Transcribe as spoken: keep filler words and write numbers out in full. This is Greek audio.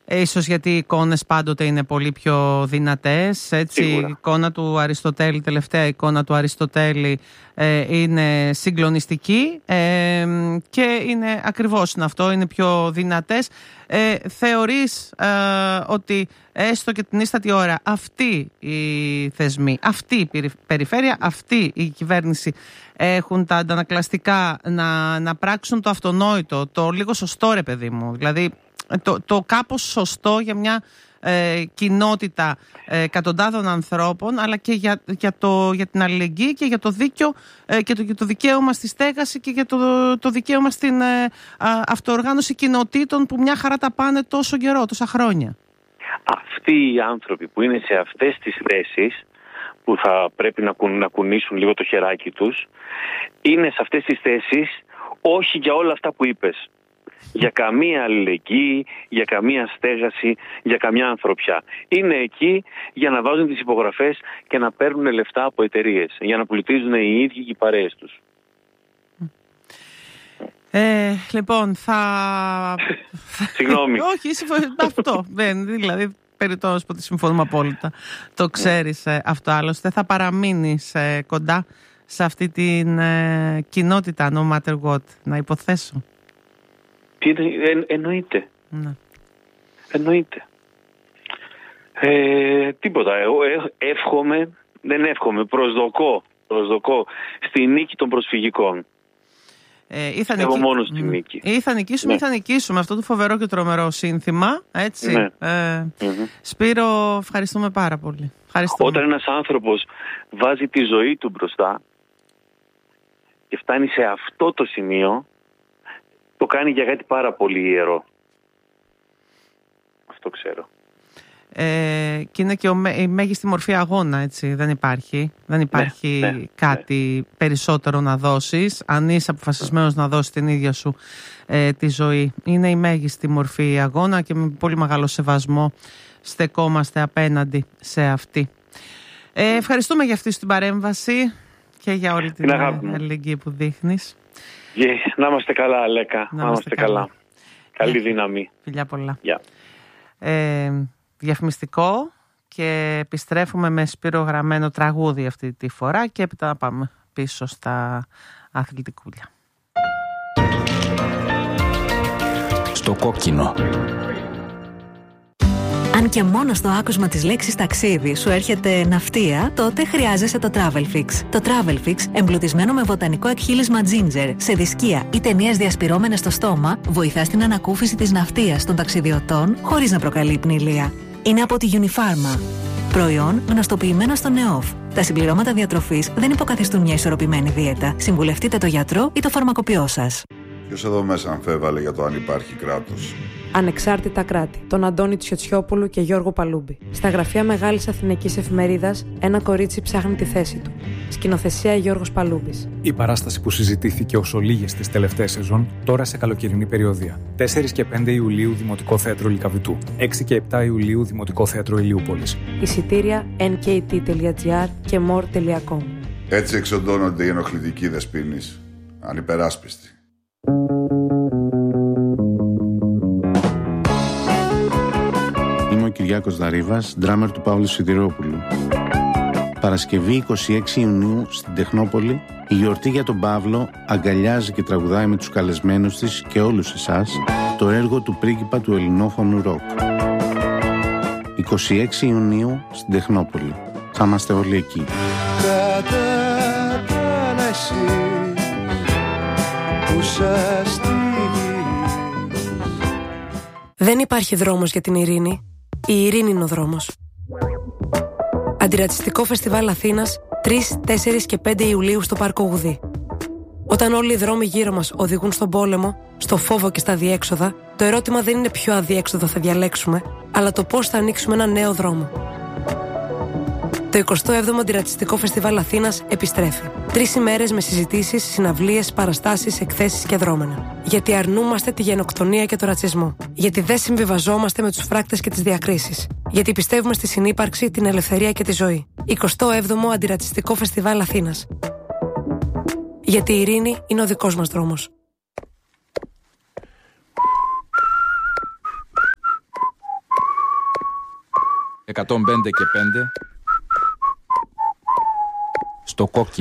ίσως γιατί οι εικόνες πάντοτε είναι πολύ πιο δυνατές. Έτσι, η εικόνα του Αριστοτέλη, η τελευταία εικόνα του Αριστοτέλη ε, είναι συγκλονιστική ε, και είναι ακριβώς είναι αυτό, είναι πιο δυνατές. Ε, θεωρείς ε, ότι έστω και την ίστατη ώρα αυτοί οι θεσμοί, αυτή η περιφέρεια, αυτή η κυβέρνηση έχουν τα αντανακλαστικά να, να πράξουν το αυτονόητο, το λίγο σωστό, ρε παιδί μου, δηλαδή το, το κάπως σωστό για μια ε, κοινότητα ε, εκατοντάδων ανθρώπων, αλλά και για, για, το, για την αλληλεγγύη και για το δίκαιο ε, και το, για το δικαίωμα στη στέγαση και για το, το δικαίωμα στην ε, α, αυτοοργάνωση κοινοτήτων που μια χαρά τα πάνε τόσο καιρό, τόσα χρόνια. Αυτοί οι άνθρωποι που είναι σε αυτές τις θέσεις, που θα πρέπει να, κουν, να κουνήσουν λίγο το χεράκι τους, είναι σε αυτές τις θέσεις όχι για όλα αυτά που είπες. Για καμία αλληλεγγύη, για καμία στέγαση, για καμιά ανθρωπιά. Είναι εκεί για να βάζουν τις υπογραφές και να παίρνουν λεφτά από εταιρείες, για να πολιτίζουν οι ίδιοι και οι παρέες τους. Ε, λοιπόν, θα... Συγγνώμη. Όχι, αυτό. Δηλαδή, περιττώς που τη συμφωνούμε απόλυτα. Το ξέρεις ε, αυτό, άλλωστε. Θα παραμείνεις ε, κοντά σε αυτή την ε, κοινότητα, no matter what, να υποθέσω. Τι, εν, εννοείται. Ναι. Εννοείται. Ε, τίποτα. Εγώ εύχομαι, δεν εύχομαι, προσδοκώ, προσδοκώ στη νίκη των προσφυγικών. Ε, ή θα Εγώ νικη... μόνο στη νίκη. Ή θα νικήσουμε ναι. ή θα νικήσουμε. Αυτό το φοβερό και τρομερό σύνθημα. Έτσι. Ναι. Ε, mm-hmm. Σπύρο, ευχαριστούμε πάρα πολύ. Ευχαριστούμε. Όταν ένας άνθρωπος βάζει τη ζωή του μπροστά και φτάνει σε αυτό το σημείο, το κάνει για κάτι πάρα πολύ ιερό. Αυτό ξέρω. Ε, και είναι και ο, η μέγιστη μορφή αγώνα, έτσι. Δεν υπάρχει. Δεν υπάρχει ναι, ναι, κάτι ναι. περισσότερο να δώσεις. Αν είσαι αποφασισμένος να δώσεις την ίδια σου ε, τη ζωή. Είναι η μέγιστη μορφή αγώνα και με πολύ μεγάλο σεβασμό στεκόμαστε απέναντι σε αυτή. Ε, ευχαριστούμε για αυτή την παρέμβαση και για όλη την αλληλεγγύη που δείχνεις. Yeah, να είμαστε καλά, Αλέκα. Να είμαστε καλά. καλά. Καλή yeah. δύναμη. Φιλιά πολλά. Yeah. Ε, διαφημιστικό και επιστρέφουμε με Σπύρο γραμμένο τραγούδι αυτή τη φορά και έπειτα να πάμε πίσω στα αθλητικούλια. Στο κόκκινο. Αν και μόνο στο άκουσμα της λέξης ταξίδι σου έρχεται ναυτία, τότε χρειάζεσαι το Travelfix. Το Travelfix, εμπλουτισμένο με βοτανικό εκχύλισμα ginger, σε δισκία ή ταινίες διασπυρώμενες στο στόμα, βοηθά στην ανακούφιση της ναυτίας των ταξιδιωτών χωρίς να προκαλεί πνηλεία. Είναι από τη Unifarma. Προϊόν γνωστοποιημένο στο ΝΕΟΦ. Τα συμπληρώματα διατροφής δεν υποκαθιστούν μια ισορροπημένη δίαιτα. Συμβουλευτείτε το γιατρό ή το φαρμακοποιό σας. Ποιος εδώ μέσα αμφέβαλε για το αν υπάρχει κράτος? Ανεξάρτητα κράτη, τον Αντώνη Τσιοτσιόπουλο και Γιώργο Παλούμπη. Στα γραφεία Μεγάλης Αθηναϊκής Εφημερίδας, ένα κορίτσι ψάχνει τη θέση του. Σκηνοθεσία Γιώργος Παλούμπης. Η παράσταση που συζητήθηκε όσο λίγες τις τελευταίες σεζόν, τώρα σε καλοκαιρινή περιοδία. τέσσερις και πέντε Ιουλίου Δημοτικό Θέατρο Λυκαβητού. έξι και επτά Ιουλίου Δημοτικό Θέατρο Ηλιούπολης. Εισιτήρια εν κέι τι τελεία τζι άρ και μορ τελεία κομ. Έτσι εξοντώνονται οι ενοχλητικοί δεσποίνεις. Ανυπεράσπιστοι. Είμαι ο Κυριάκος Δαρίβας, ντράμερ του Παύλου Σιδηρόπουλου. Παρασκευή είκοσι έξι Ιουνίου στην Τεχνόπολη, η γιορτή για τον Παύλο αγκαλιάζει και τραγουδάει με τους καλεσμένους της και όλους εσάς το έργο του πρίγκιπα του ελληνόφωνου ροκ. είκοσι έξι Ιουνίου στην Τεχνόπολη. Θα είμαστε όλοι εκεί. Δεν υπάρχει δρόμος για την ειρήνη. Η ειρήνη είναι ο δρόμος. Αντιρατσιστικό Φεστιβάλ Αθήνας τρεις, τέσσερις και πέντε Ιουλίου στο Πάρκο Γουδί. Όταν όλοι οι δρόμοι γύρω μας οδηγούν στον πόλεμο, στο φόβο και στα αδιέξοδα, το ερώτημα δεν είναι ποιο αδιέξοδο θα διαλέξουμε, αλλά το πώς θα ανοίξουμε ένα νέο δρόμο. Το εικοστό έβδομο Αντιρατσιστικό Φεστιβάλ Αθήνας επιστρέφει. Τρεις ημέρες με συζητήσεις, συναυλίες, παραστάσεις, εκθέσεις και δρόμενα. Γιατί αρνούμαστε τη γενοκτονία και τον ρατσισμό. Γιατί δεν συμβιβαζόμαστε με τους φράκτες και τις διακρίσεις. Γιατί πιστεύουμε στη συνύπαρξη, την ελευθερία και τη ζωή. εικοστό έβδομο Αντιρατσιστικό Φεστιβάλ Αθήνας. Γιατί η ειρήνη είναι ο δικός μας δρόμος. εκατόν πέντε και πέντε στο κόκκινο.